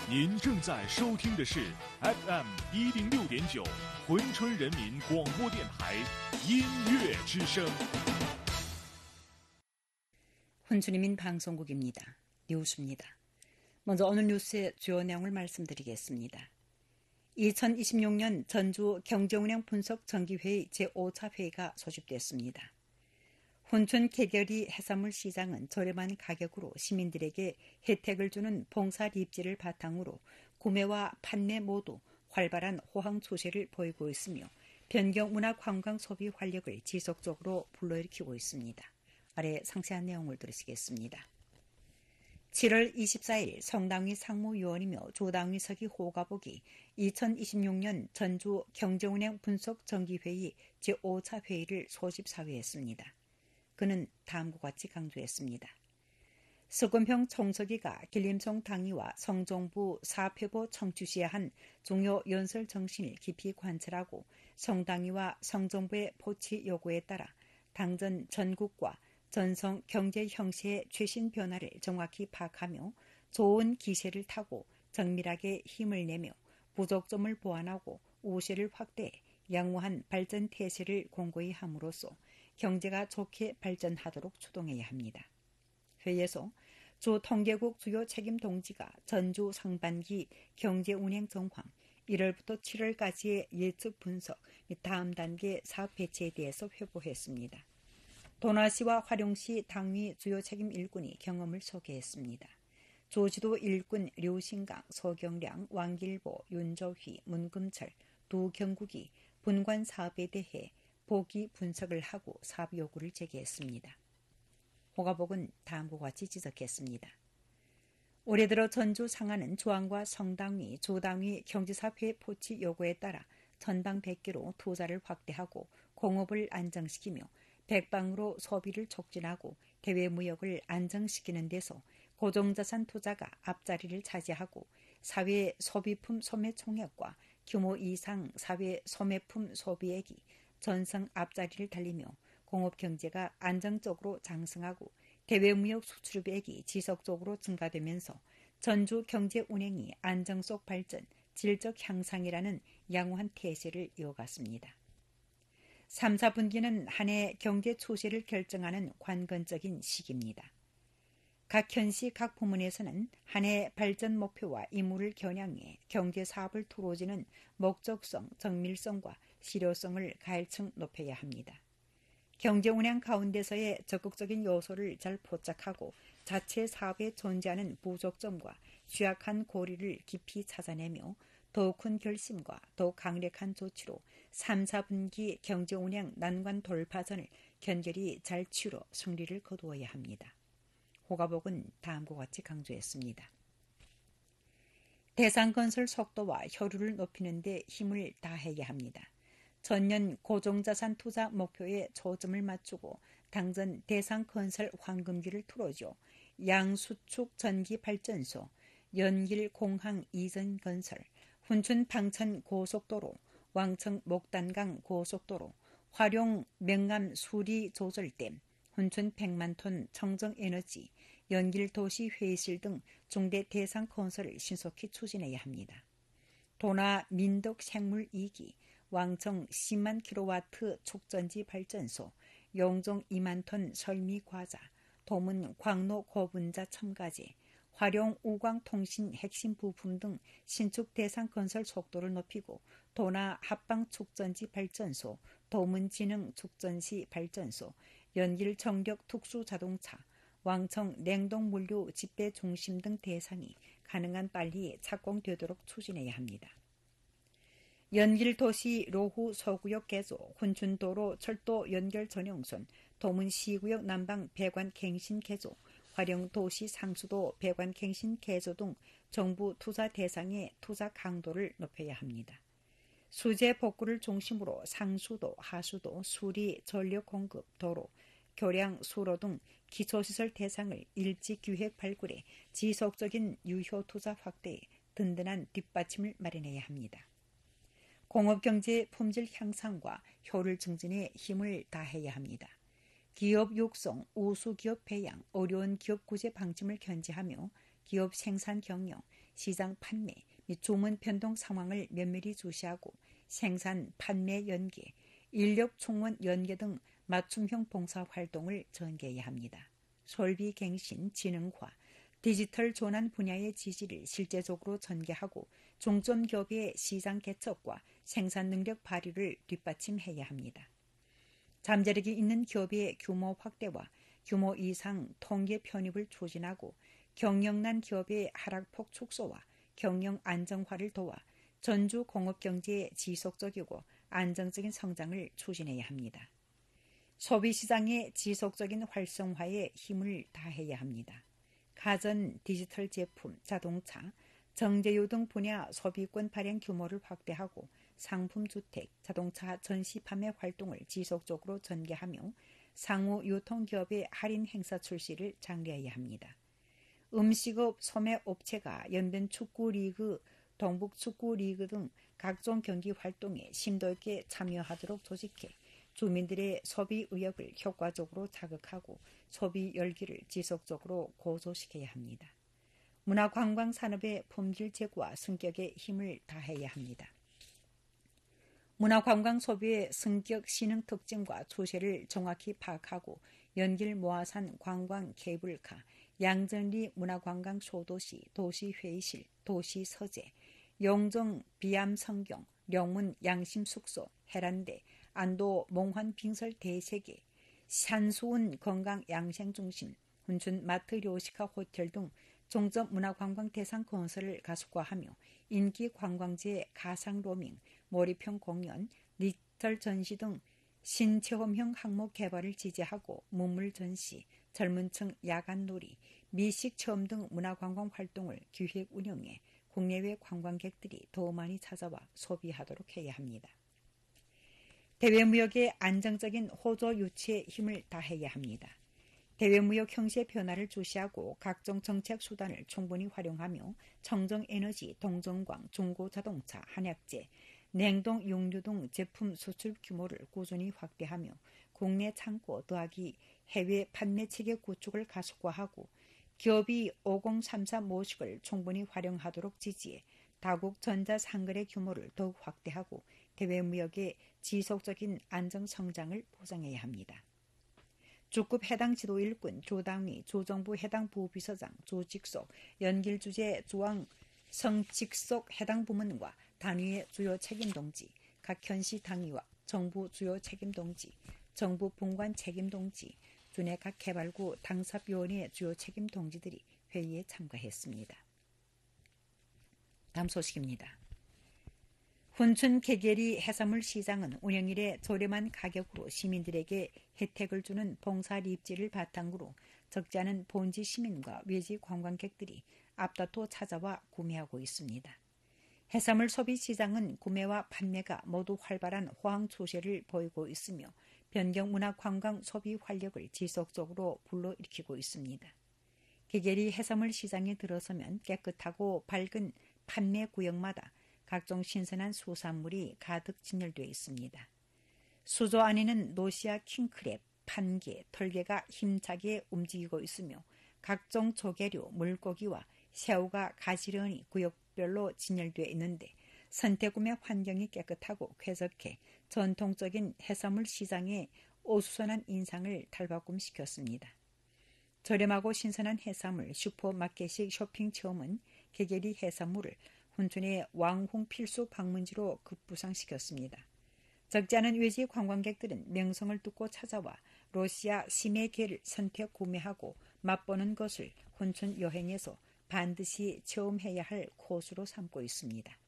您正在收听的是 FM 106.9珲春人民广播电台音乐之声。 훈춘이민 방송국입니다. 뉴스입니다. 먼저 오늘 뉴스의 주요 내용을 말씀드리겠습니다. 2026년 전주 경제운영 분석 정기회의 제5차 회의가 소집됐습니다. 훈춘 개결이 해산물 시장은 저렴한 가격으로 시민들에게 혜택을 주는 봉사 립지를 바탕으로 구매와 판매 모두 활발한 호황 추세를 보이고 있으며 변경 문화 관광 소비 활력을 지속적으로 불러일으키고 있습니다. 아래 상세한 내용을 들으시겠습니다. 7월 24일 성당위 상무위원이며 조당위서기 호가복이 2026년 전주 경제운영 분석 정기회의 제5차 회의를 소집사회했습니다. 그는 다음과 같이 강조했습니다. 서금평 총서기가 길림성 당위와 성정부 사표보 청주시에 한 중요 연설 정신을 깊이 관찰하고 성당위와 성정부의 포치 요구에 따라 당전 전국과 전성 경제 형세의 최신 변화를 정확히 파악하며 좋은 기세를 타고 정밀하게 힘을 내며 부족점을 보완하고 우세를 확대해 양호한 발전 태세를 공고히 함으로써 경제가 좋게 발전하도록 추동해야 합니다. 회의에서 주 통계국 주요 책임 동지가 전주 상반기 경제운행 정황 1월부터 7월까지의 예측 분석 및 다음 단계 사업 배치에 대해서 회고했습니다. 도나시와 화룡시 당위 주요 책임 일꾼이 경험을 소개했습니다. 조지도 일꾼 류신강, 서경량, 왕길보, 윤조휘, 문금철 두 경국이 분관 사업에 대해 보기 분석을 하고 사업 요구를 제기했습니다. 호가복은 다음과 같이 지적했습니다. 올해 들어 전주 상하는 조항과 성당위, 조당위 경제사회 포치 요구에 따라 전방 100개로 투자를 확대하고 공업을 안정시키며 백방으로 소비를 촉진하고 대외무역을 안정시키는 데서 고정자산 투자가 앞자리를 차지하고 사회 소비품 소매 총액과 규모 이상 사회 소매품 소비액이 전성 앞자리를 달리며 공업경제가 안정적으로 장성하고 대외무역 수출액이 지속적으로 증가되면서 전주 경제 운행이 안정 속 발전, 질적 향상이라는 양호한 태세를 이어갔습니다. 3, 4분기는 한 해 경제 추세를 결정하는 관건적인 시기입니다. 각 현시 각 부문에서는 한 해 발전 목표와 임무를 겨냥해 경제사업을 투로지는 목적성, 정밀성과 실효성을 가일층 높여야 합니다. 경제운영 가운데서의 적극적인 요소를 잘 포착하고 자체 사업에 존재하는 부족점과 취약한 고리를 깊이 찾아내며 더욱 큰 결심과 더욱 강력한 조치로 3, 4분기 경제운영 난관 돌파전을 견결히 잘 치러 승리를 거두어야 합니다. 호가복은 다음과 같이 강조했습니다. 대상건설 속도와 효율을 높이는 데 힘을 다해야 합니다. 전년 고정자산 투자 목표에 초점을 맞추고 당전 대상건설 황금기를 틀어줘 양수축 전기발전소, 연길 공항 이전 건설, 훈춘 방천 고속도로, 왕청 목단강 고속도로, 화룡 명암 수리 조절댐, 훈춘 100만톤 청정에너지, 연길도시 회의실 등 중대 대상 건설을 신속히 추진해야 합니다. 도나 민덕 생물 2기, 왕청 10만 킬로와트 촉전지 발전소, 용종 2만 톤 설미 과자, 도문 광로 고분자 첨가제, 화룡 우광통신 핵심 부품 등 신축 대상 건설 속도를 높이고 도나 합방 축전지 발전소, 도문지능 축전시 발전소, 연길 정력 특수 자동차, 왕청 냉동물류 집배 중심 등 대상이 가능한 빨리 착공되도록 추진해야 합니다. 연길도시 로후 서구역 개조, 훈춘도로 철도 연결 전용선, 도문시구역 남방 배관 갱신 개조, 화룡도시 상수도 배관 갱신 개조 등 정부 투자 대상의 투자 강도를 높여야 합니다. 수재 복구를 중심으로 상수도, 하수도, 수리, 전력 공급, 도로, 교량, 수로 등 기초시설 대상을 일찍 기획 발굴해 지속적인 유효 투자 확대에 든든한 뒷받침을 마련해야 합니다. 공업경제 품질 향상과 효율 증진에 힘을 다해야 합니다. 기업 육성, 우수기업 배양, 어려운 기업 구제 방침을 견지하며 기업 생산 경영, 시장 판매 및 주문 변동 상황을 면밀히 주시하고 생산, 판매 연계, 인력 총원 연계 등 맞춤형 봉사 활동을 전개해야 합니다. 설비 갱신, 지능화, 디지털 전환 분야의 지지를 실제적으로 전개하고 중점 기업의 시장 개척과 생산 능력 발휘를 뒷받침해야 합니다. 잠재력이 있는 기업의 규모 확대와 규모 이상 통계 편입을 추진하고 경영난 기업의 하락폭 축소와 경영 안정화를 도와 전주 공업경제의 지속적이고 안정적인 성장을 추진해야 합니다. 소비시장의 지속적인 활성화에 힘을 다해야 합니다. 가전, 디지털 제품, 자동차, 정제유 등 분야 소비권 발행 규모를 확대하고 상품주택, 자동차 전시 판매 활동을 지속적으로 전개하며 상호 유통기업의 할인 행사 출시를 장려해야 합니다. 음식업, 소매업체가 연변 축구리그, 동북축구리그 등 각종 경기 활동에 심도 있게 참여하도록 조직해 주민들의 소비 의욕을 효과적으로 자극하고 소비 열기를 지속적으로 고조시켜야 합니다. 문화관광산업의 품질 제고와 승격에 힘을 다해야 합니다. 문화관광 소비의 성격, 신흥 특징과 추세를 정확히 파악하고 연길 모아산 관광 케이블카, 양전리 문화관광 소도시, 도시회의실, 도시서재, 용정 비암성경, 령문 양심숙소, 해란대, 안도 몽환 빙설 대세계, 산수운 건강 양생중심, 훈춘 마트 료시카 호텔 등 종점 문화관광 대상 건설을 가속화하며 인기 관광지의 가상 로밍, 몰입형 공연, 디지털 전시 등 신체험형 항목 개발을 지지하고 문물 전시, 젊은층 야간 놀이, 미식 체험 등 문화관광 활동을 기획 운영해 국내외 관광객들이 더 많이 찾아와 소비하도록 해야 합니다. 대외무역의 안정적인 호조 유치에 힘을 다해야 합니다. 대외무역 형세 변화를 주시하고 각종 정책 수단을 충분히 활용하며 청정에너지, 동정광, 중고자동차, 한약재, 냉동, 육류 등 제품 수출 규모를 꾸준히 확대하며 국내 창고 더하기 해외 판매 체계 구축을 가속화하고 기업이 5033 모식을 충분히 활용하도록 지지해 다국 전자상거래 규모를 더욱 확대하고 대외무역의 지속적인 안정성장을 보장해야 합니다. 주급 해당 지도 일꾼, 조당위, 조정부 해당 부비서장, 조직속, 연길주재, 조항, 성직속 해당 부문과 단위의 주요 책임동지, 각 현시 당위와 정부 주요 책임동지, 정부 분관 책임동지, 주내 각 개발구 당사위원회 주요 책임동지들이 회의에 참가했습니다. 다음 소식입니다. 훈춘 개계리 해산물 시장은 운영일에 저렴한 가격으로 시민들에게 혜택을 주는 봉사리입지를 바탕으로 적지 않은 본지 시민과 외지 관광객들이 앞다퉈 찾아와 구매하고 있습니다. 해산물 소비 시장은 구매와 판매가 모두 활발한 호황 추세를 보이고 있으며 변경 문화 관광 소비 활력을 지속적으로 불러일으키고 있습니다. 개계리 해산물 시장에 들어서면 깨끗하고 밝은 판매 구역마다 각종 신선한 수산물이 가득 진열되어 있습니다. 수조 안에는 노시아 킹크랩, 판게, 털개가 힘차게 움직이고 있으며 각종 조개류, 물고기와 새우가 가지런히 구역별로 진열되어 있는데 선택구매 환경이 깨끗하고 쾌적해 전통적인 해산물 시장의 어수선한 인상을 탈바꿈시켰습니다. 저렴하고 신선한 해산물 슈퍼마켓식 쇼핑 체험은 개계리 해산물을 훈춘의 왕홍 필수 방문지로 급부상시켰습니다. 적지 않은 외지 관광객들은 명성을 듣고 찾아와 러시아 심해게를 선택 구매하고 맛보는 것을 훈춘 여행에서 반드시 체험해야 할 코스로 삼고 있습니다.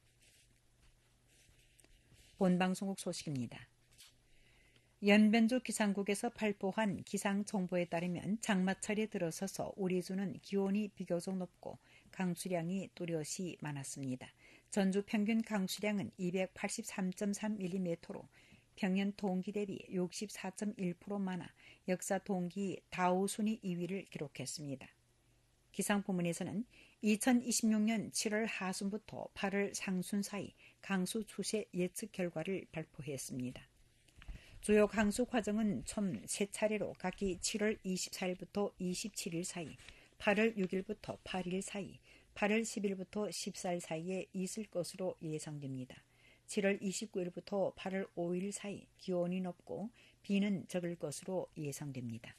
본방송국 소식입니다. 연변주 기상국에서 발표한 기상정보에 따르면 장마철에 들어서서 우리 주는 기온이 비교적 높고 강수량이 뚜렷이 많았습니다. 전주 평균 강수량은 283.3mm로 평년 동기 대비 64.1% 많아 역사 동기 다우순위 2위를 기록했습니다. 기상부문에서는 2026년 7월 하순부터 8월 상순 사이 강수 추세 예측 결과를 발표했습니다. 주요 강수 과정은 총 3차례로 각기 7월 24일부터 27일 사이 8월 6일부터 8일 사이, 8월 10일부터 14일 사이에 있을 것으로 예상됩니다. 7월 29일부터 8월 5일 사이 기온이 높고 비는 적을 것으로 예상됩니다.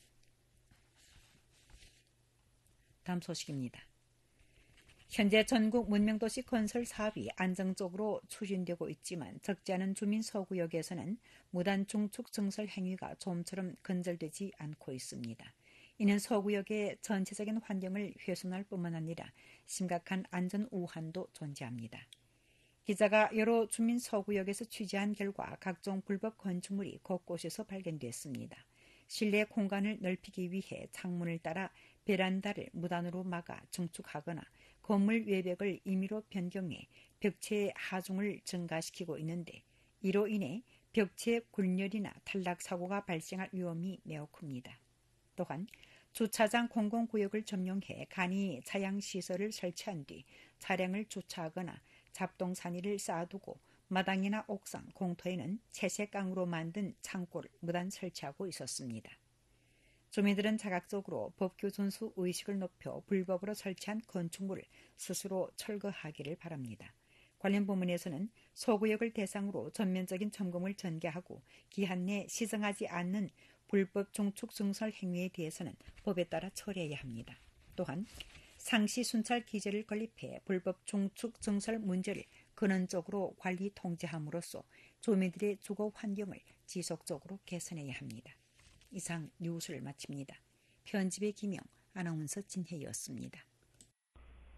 다음 소식입니다. 현재 전국 문명도시 건설 사업이 안정적으로 추진되고 있지만 적지 않은 주민 서구역에서는 무단 중축 증설 행위가 좀처럼 근절되지 않고 있습니다. 이는 서구역의 전체적인 환경을 훼손할 뿐만 아니라 심각한 안전 우환도 존재합니다. 기자가 여러 주민 서구역에서 취재한 결과 각종 불법 건축물이 곳곳에서 발견됐습니다. 실내 공간을 넓히기 위해 창문을 따라 베란다를 무단으로 막아 증축하거나 건물 외벽을 임의로 변경해 벽체의 하중을 증가시키고 있는데 이로 인해 벽체 굴렬이나 탈락 사고가 발생할 위험이 매우 큽니다. 또한 주차장 공공구역을 점용해 간이 차양시설을 설치한 뒤 차량을 주차하거나 잡동사니를 쌓아두고 마당이나 옥상, 공터에는 채색강으로 만든 창고를 무단 설치하고 있었습니다. 주민들은 자각적으로 법규 준수 의식을 높여 불법으로 설치한 건축물을 스스로 철거하기를 바랍니다. 관련 부문에서는 서구역을 대상으로 전면적인 점검을 전개하고 기한 내 시정하지 않는 불법 중축 증설 행위에 대해서는 법에 따라 처리해야 합니다. 또한 상시 순찰 기제를 건립해 불법 중축 증설 문제를 근원적으로 관리 통제함으로써 주민들의 주거 환경을 지속적으로 개선해야 합니다. 이상 뉴스를 마칩니다. 편집의 김영, 아나운서 진혜였습니다.